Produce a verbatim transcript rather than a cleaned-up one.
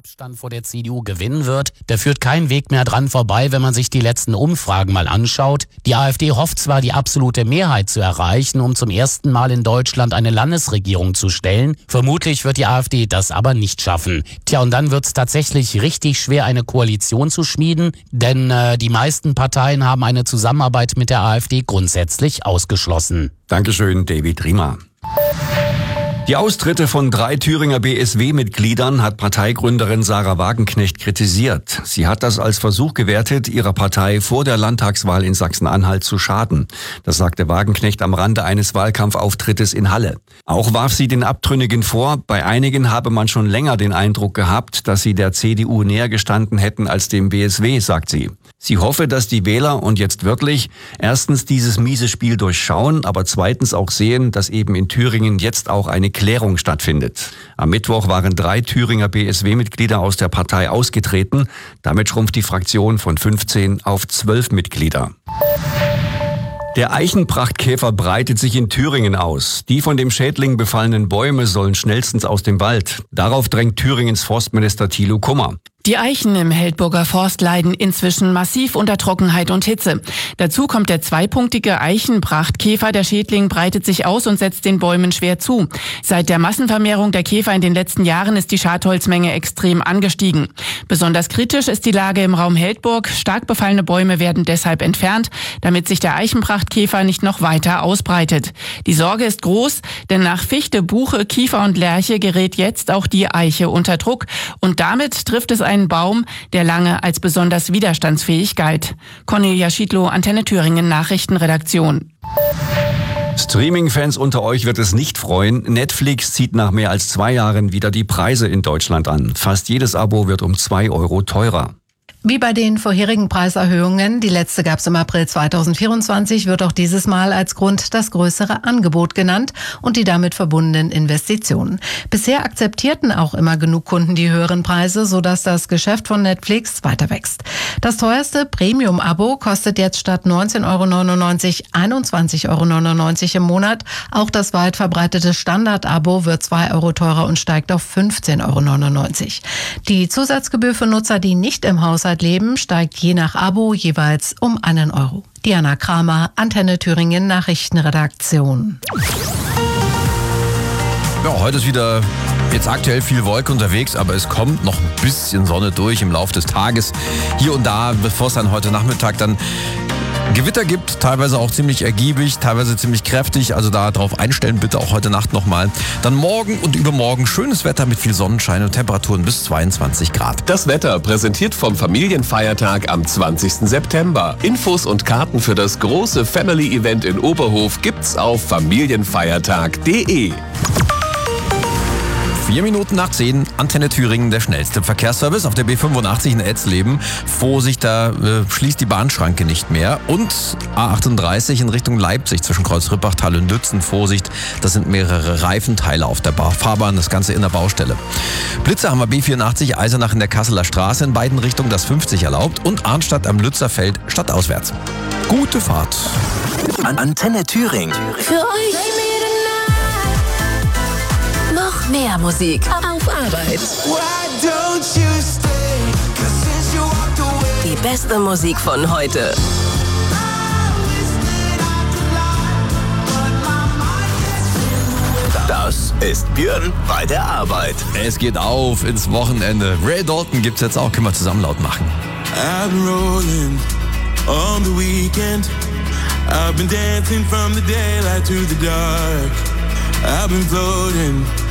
Abstand vor der C D U gewinnen wird, da führt kein Weg mehr dran vorbei, wenn man sich die letzten Umfragen mal anschaut. Die AfD hofft zwar, die absolute Mehrheit zu erreichen, um zum ersten Mal in Deutschland eine Landesregierung zu stellen. Vermutlich wird die AfD das aber nicht schaffen. Tja, und dann wird es tatsächlich richtig schwer, eine Koalition zu schmieden, denn äh, die meisten Parteien haben eine Zusammenarbeit mit der AfD grundsätzlich ausgeschlossen. Dankeschön, David Riemer. Die Austritte von drei Thüringer B S W-Mitgliedern hat Parteigründerin Sarah Wagenknecht kritisiert. Sie hat das als Versuch gewertet, ihrer Partei vor der Landtagswahl in Sachsen-Anhalt zu schaden. Das sagte Wagenknecht am Rande eines Wahlkampfauftrittes in Halle. Auch warf sie den Abtrünnigen vor, bei einigen habe man schon länger den Eindruck gehabt, dass sie der C D U näher gestanden hätten als dem B S W, sagt sie. Sie hoffe, dass die Wähler, und jetzt wörtlich, erstens dieses miese Spiel durchschauen, aber zweitens auch sehen, dass eben in Thüringen jetzt auch eine Klärung stattfindet. Am Mittwoch waren drei Thüringer B S W-Mitglieder aus der Partei ausgetreten. Damit schrumpft die Fraktion von fünfzehn auf zwölf Mitglieder. Der Eichenprachtkäfer breitet sich in Thüringen aus. Die von dem Schädling befallenen Bäume sollen schnellstens aus dem Wald. Darauf drängt Thüringens Forstminister Thilo Kummer. Die Eichen im Heldburger Forst leiden inzwischen massiv unter Trockenheit und Hitze. Dazu kommt der zweipunktige Eichenprachtkäfer. Der Schädling breitet sich aus und setzt den Bäumen schwer zu. Seit der Massenvermehrung der Käfer in den letzten Jahren ist die Schadholzmenge extrem angestiegen. Besonders kritisch ist die Lage im Raum Heldburg. Stark befallene Bäume werden deshalb entfernt, damit sich der Eichenprachtkäfer nicht noch weiter ausbreitet. Die Sorge ist groß, denn nach Fichte, Buche, Kiefer und Lärche gerät jetzt auch die Eiche unter Druck. Und damit trifft es einen Baum, der lange als besonders widerstandsfähig galt. Cornelia Schiedlow, Antenne Thüringen Nachrichtenredaktion. Streaming-Fans unter euch wird es nicht freuen. Netflix zieht nach mehr als zwei Jahren wieder die Preise in Deutschland an. Fast jedes Abo wird um zwei Euro teurer. Wie bei den vorherigen Preiserhöhungen, die letzte gab es im April zweitausendvierundzwanzig, wird auch dieses Mal als Grund das größere Angebot genannt und die damit verbundenen Investitionen. Bisher akzeptierten auch immer genug Kunden die höheren Preise, sodass das Geschäft von Netflix weiter wächst. Das teuerste Premium-Abo kostet jetzt statt neunzehn Euro neunundneunzig einundzwanzig Euro neunundneunzig im Monat. Auch das weit verbreitete Standard-Abo wird zwei Euro teurer und steigt auf fünfzehn Euro neunundneunzig. Die Zusatzgebühr für Nutzer, die nicht im Haushalt leben, steigt je nach Abo jeweils um einen Euro. Diana Kramer, Antenne Thüringen Nachrichtenredaktion. Ja, heute ist wieder jetzt aktuell viel Wolke unterwegs, aber es kommt noch ein bisschen Sonne durch im Laufe des Tages. Hier und da, bevor es dann heute Nachmittag dann Gewitter gibt, teilweise auch ziemlich ergiebig, teilweise ziemlich kräftig, also da drauf einstellen bitte auch heute Nacht nochmal. Dann morgen und übermorgen schönes Wetter mit viel Sonnenschein und Temperaturen bis zweiundzwanzig Grad. Das Wetter präsentiert vom Familienfeiertag am zwanzigsten September. Infos und Karten für das große Family-Event in Oberhof gibt's auf familienfeiertag punkt de. Vier Minuten nach zehn, Antenne Thüringen, der schnellste Verkehrsservice auf der B fünfundachtzig in Etzleben. Vorsicht, da äh, schließt die Bahnschranke nicht mehr. Und A achtunddreißig in Richtung Leipzig zwischen Kreuz Rippachtal und Lützen. Vorsicht, das sind mehrere Reifenteile auf der Fahrbahn, das Ganze in der Baustelle. Blitzer haben wir B vierundachtzig Eisenach in der Kasseler Straße in beiden Richtungen, das fünfzig erlaubt. Und Arnstadt am Lützerfeld stadtauswärts. Gute Fahrt. An Antenne Thüringen. Für euch noch mehr Musik auf Arbeit. Die beste Musik von heute. Das ist Björn bei der Arbeit. Es geht auf ins Wochenende. Ray Dalton gibt's jetzt auch, können wir zusammen laut machen. I've been rolling on the weekend. I've been dancing from the daylight to the dark. I've been floating